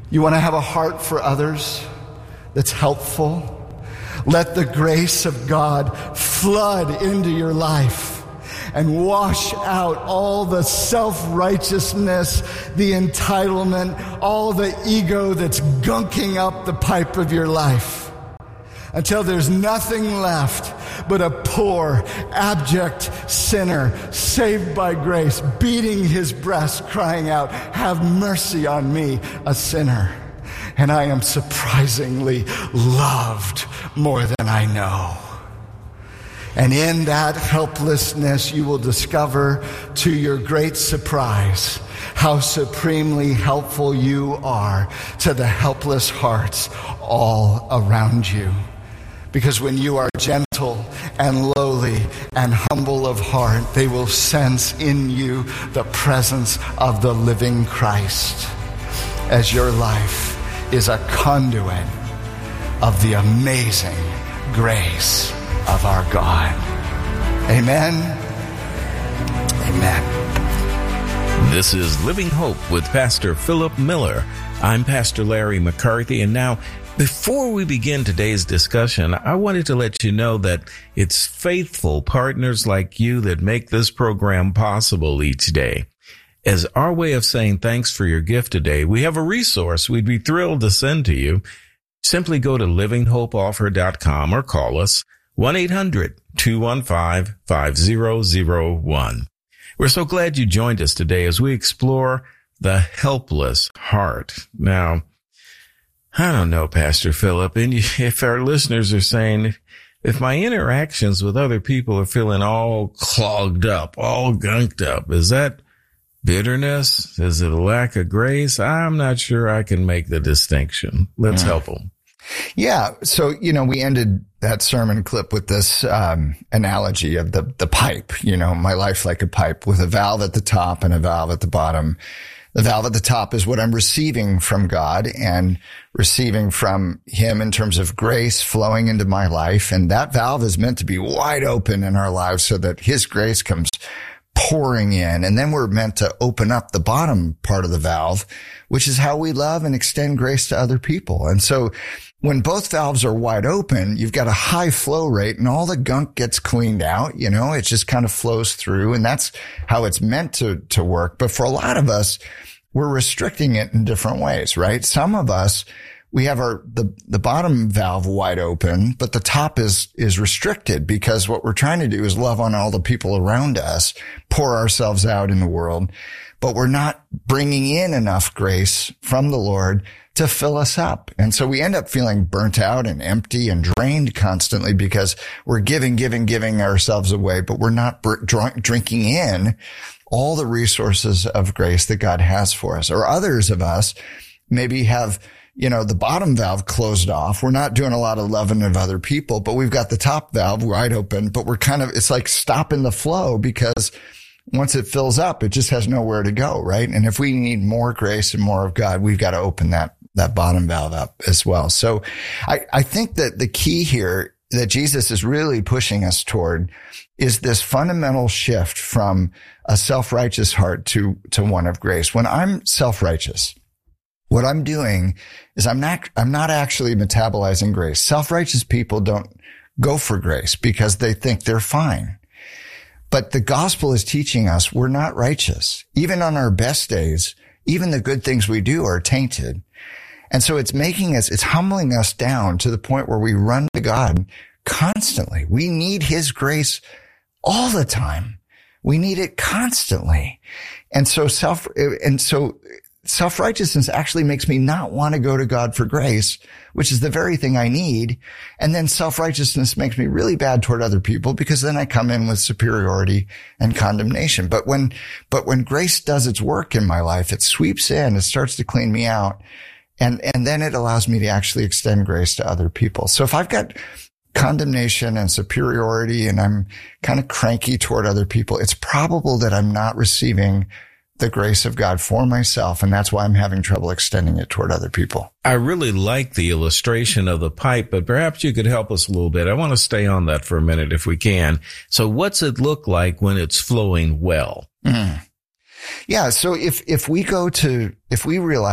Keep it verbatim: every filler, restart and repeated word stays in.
You want to have a heart for others that's helpful? Let the grace of God flood into your life and wash out all the self-righteousness, the entitlement, all the ego that's gunking up the pipe of your life, until there's nothing left but a poor, abject sinner saved by grace, beating his breast, crying out, "Have mercy on me, a sinner. And I am surprisingly loved more than I know." And in that helplessness, you will discover, to your great surprise, how supremely helpful you are to the helpless hearts all around you. Because when you are gentle and lowly and humble of heart, they will sense in you the presence of the living Christ, as your life is a conduit of the amazing grace of our God. Amen. Amen. This is Living Hope with Pastor Philip Miller. I'm Pastor Larry McCarthy, and now, before we begin today's discussion, I wanted to let you know that it's faithful partners like you that make this program possible each day. As our way of saying thanks for your gift today, we have a resource we'd be thrilled to send to you. Simply go to living hope offer dot com or call us one eight hundred two one five five zero zero one. We're so glad you joined us today as we explore the helpless heart. Now, I don't know, Pastor Philip, and if our listeners are saying, if my interactions with other people are feeling all clogged up, all gunked up, is that bitterness? Is it a lack of grace? I'm not sure I can make the distinction. Let's yeah. help them. Yeah. So, you know, we ended that sermon clip with this um analogy of the the pipe, you know, my life like a pipe with a valve at the top and a valve at the bottom. The valve at the top is what I'm receiving from God and receiving from him in terms of grace flowing into my life. And that valve is meant to be wide open in our lives so that his grace comes pouring in. And then we're meant to open up the bottom part of the valve, which is how we love and extend grace to other people. And so when both valves are wide open, you've got a high flow rate and all the gunk gets cleaned out. You know, it just kind of flows through, and that's how it's meant to, to work. But for a lot of us, we're restricting it in different ways, right? Some of us, we have our, the, the bottom valve wide open, but the top is, is restricted because what we're trying to do is love on all the people around us, pour ourselves out in the world, but we're not bringing in enough grace from the Lord to fill us up. And so we end up feeling burnt out and empty and drained constantly because we're giving, giving, giving ourselves away, but we're not br- drink, drinking in all the resources of grace that God has for us. Or others of us maybe have, you know, the bottom valve closed off. We're not doing a lot of loving of other people, but we've got the top valve wide open, but we're kind of, it's like stopping the flow because once it fills up, it just has nowhere to go, right? And if we need more grace and more of God, we've got to open that, that bottom valve up as well. So I, I think that the key here that Jesus is really pushing us toward is this fundamental shift from a self-righteous heart to, to one of grace. When I'm self-righteous, what I'm doing is I'm not, I'm not actually metabolizing grace. Self-righteous people don't go for grace because they think they're fine. But the gospel is teaching us we're not righteous. Even on our best days, even the good things we do are tainted. And so it's making us, it's humbling us down to the point where we run to God constantly. We need his grace all the time. We need it constantly. And so self, and so self-righteousness actually makes me not want to go to God for grace, which is the very thing I need. And then self-righteousness makes me really bad toward other people because then I come in with superiority and condemnation. But when, but when grace does its work in my life, it sweeps in, it starts to clean me out. And, and then it allows me to actually extend grace to other people. So if I've got condemnation and superiority and I'm kind of cranky toward other people, it's probable that I'm not receiving the grace of God for myself. And that's why I'm having trouble extending it toward other people. I really like the illustration of the pipe, but perhaps you could help us a little bit. I want to stay on that for a minute if we can. So what's it look like when it's flowing well? Mm. Yeah. So if, if we go to, if we realize